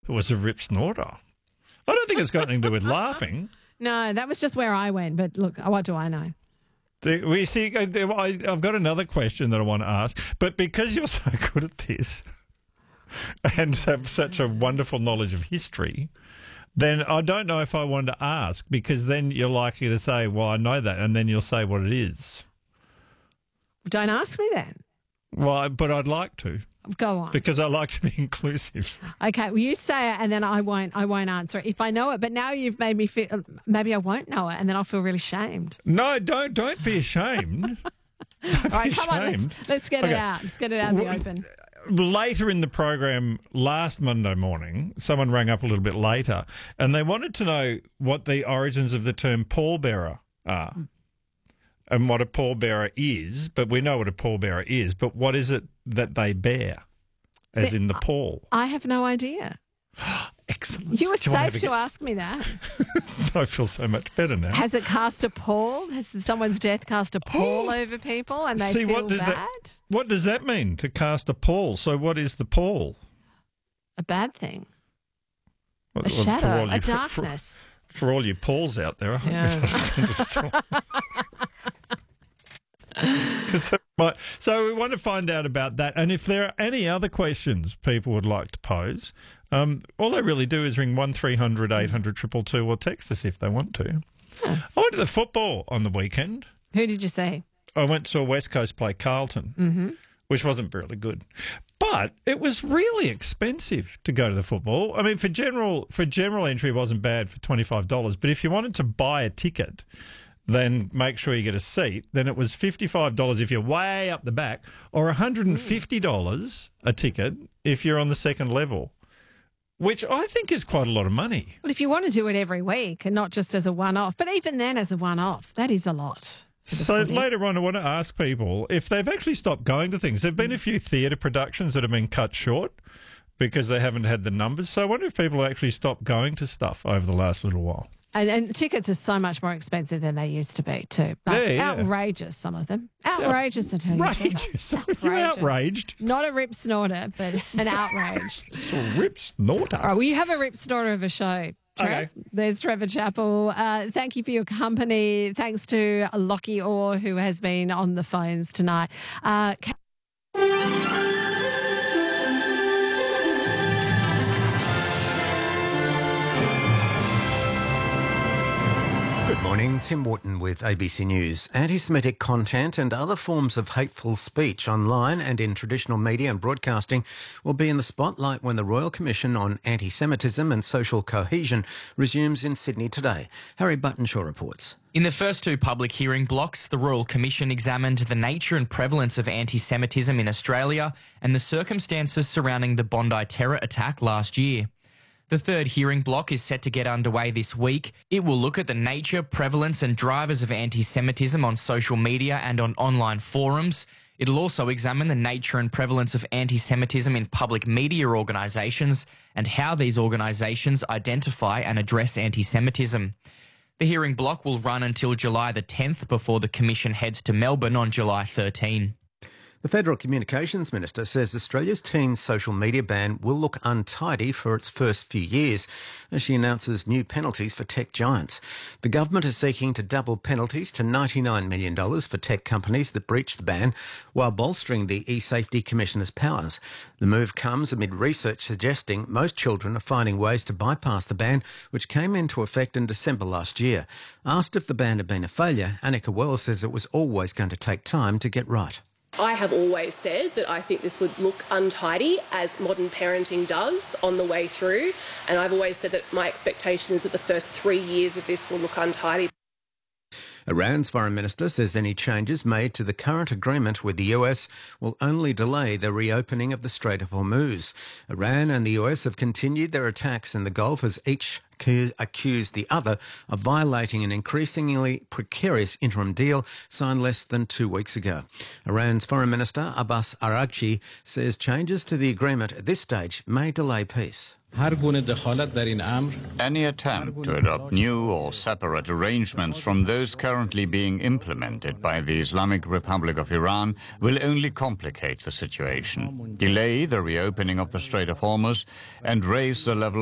It was a rip snorter. I don't think it's got anything to do with laughing. No, that was just where I went. But look, what do I know? We see. I've got another question that I want to ask, but because you're so good at this and have such a wonderful knowledge of history, then I don't know if I want to ask, because then you're likely to say, well, I know that, and then you'll say what it is. Don't ask me then. Well, but I'd like to. Go on. Because I like to be inclusive. Okay, well, you say it and then I won't answer it if I know it. But now you've made me feel maybe I won't know it and then I'll feel really shamed. No, don't be ashamed. All right, come on, let's get it out. Let's get it out in the open. Later in the program, last Monday morning, someone rang up a little bit later and they wanted to know what the origins of the term pallbearer are and what a pallbearer is. But we know what a pallbearer is, but what is it that they bear, as in the pall? I have no idea. Excellent. You were safe to ask me that. I feel so much better now. Has it cast a pall? Has someone's death cast a pall over people and they feel bad? What does that mean, to cast a pall? So what is the pall? A bad thing. A shadow, a darkness. For all you Pauls out there, I hope So we want to find out about that. And if there are any other questions people would like to pose, all they really do is ring 1300 800 222 or text us if they want to. Huh. I went to the football on the weekend. Who did you see? I went to a West Coast play Carlton, which wasn't really good. But it was really expensive to go to the football. I mean, for general entry, it wasn't bad for $25. But if you wanted to buy a ticket, then make sure you get a seat. Then it was $55 if you're way up the back, or $150 a ticket if you're on the second level, which I think is quite a lot of money. Well, if you want to do it every week and not just as a one-off, but even then as a one-off, that is a lot. So later on, I want to ask people if they've actually stopped going to things. There have been a few theatre productions that have been cut short because they haven't had the numbers. So I wonder if people actually stopped going to stuff over the last little while. And tickets are so much more expensive than they used to be too. Outrageous, some of them. Outrageous, I tell you. Outrageous. You're outraged. Not a rip snorter, but an outrage. It's a rip snorter. All right, well, you have a rip snorter of a show. Trev. Okay. There's Trevor Chappell. Thank you for your company. Thanks to Lockie Orr, who has been on the phones tonight. Good morning, Tim Wharton with ABC News. Anti-Semitic content and other forms of hateful speech online and in traditional media and broadcasting will be in the spotlight when the Royal Commission on Anti-Semitism and Social Cohesion resumes in Sydney today. Harry Buttonshaw reports. In the first two public hearing blocks, the Royal Commission examined the nature and prevalence of anti-Semitism in Australia and the circumstances surrounding the Bondi terror attack last year. The third hearing block is set to get underway this week. It will look at the nature, prevalence and drivers of anti-Semitism on social media and on online forums. It'll also examine the nature and prevalence of anti-Semitism in public media organisations and how these organisations identify and address anti-Semitism. The hearing block will run until July the 10th before the Commission heads to Melbourne on July 13. The Federal Communications Minister says Australia's teen social media ban will look untidy for its first few years as she announces new penalties for tech giants. The government is seeking to double penalties to $99 million for tech companies that breach the ban, while bolstering the eSafety Commissioner's powers. The move comes amid research suggesting most children are finding ways to bypass the ban, which came into effect in December last year. Asked if the ban had been a failure, Annika Wells says it was always going to take time to get right. I have always said that I think this would look untidy, as modern parenting does on the way through, and I've always said that my expectation is that the first 3 years of this will look untidy. Iran's foreign minister says any changes made to the current agreement with the US will only delay the reopening of the Strait of Hormuz. Iran and the US have continued their attacks in the Gulf as each accused the other of violating an increasingly precarious interim deal signed less than 2 weeks ago. Iran's Foreign Minister Abbas Araghchi says changes to the agreement at this stage may delay peace. Any attempt to adopt new or separate arrangements from those currently being implemented by the Islamic Republic of Iran will only complicate the situation, delay the reopening of the Strait of Hormuz, and raise the level